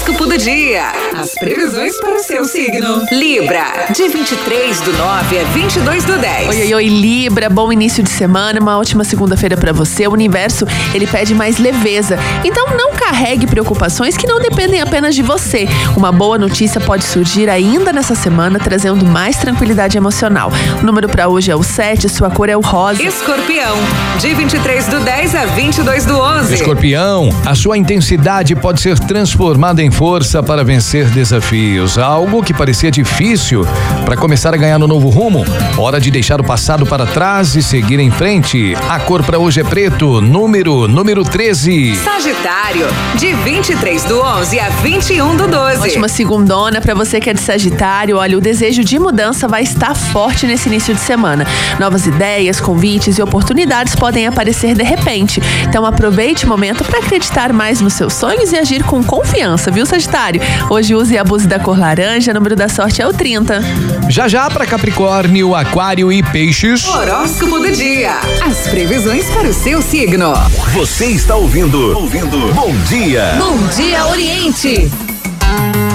Horóscopo do dia. As previsões para o seu signo. Libra, de 23/9 a 22/10. Oi, Libra, bom início de semana, uma ótima segunda-feira pra você. O universo, ele pede mais leveza. Então não carregue preocupações que não dependem apenas de você. Uma boa notícia pode surgir ainda nessa semana, trazendo mais tranquilidade emocional. O número pra hoje é o 7, sua cor é o rosa. Escorpião, de 23/10 a 22/11. Escorpião, a sua intensidade pode ser transformada em força para vencer desafios. Algo que parecia difícil para começar a ganhar um novo rumo. Hora de deixar o passado para trás e seguir em frente. A cor para hoje é preto, número 13. Sagitário, de 23/11 a 21/12. Ótima segundona pra você que é de Sagitário. Olha, o desejo de mudança vai estar forte nesse início de semana. Novas ideias, convites e oportunidades podem aparecer de repente. Então aproveite o momento para acreditar mais nos seus sonhos e agir com confiança, viu, Sagitário? Hoje use e abuse da cor laranja, o número da sorte é o 30. Já para Capricórnio, Aquário e Peixes. Horóscopo do dia. As previsões para o seu signo. Você está ouvindo Bom Dia. Bom Dia Oriente.